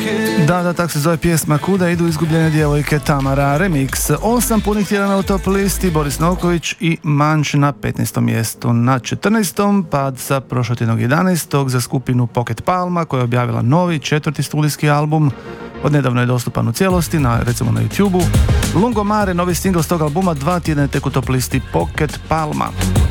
Da, tak se zove pjesma Kuda idu izgubljene djevojke, Tamara remix. 8 punih tjedana u top listi, Boris Novković i Manč na 15. mjestu. Na 14. pad sa prošlotjednog 11. za skupinu Pocket Palma koja je objavila novi 4. studijski album. Odnedavno je dostupan u cijelosti, recimo na YouTube-u. Lungomare, novi singl s tog albuma, 2 tjedna je tek u top listi Pocket Palma.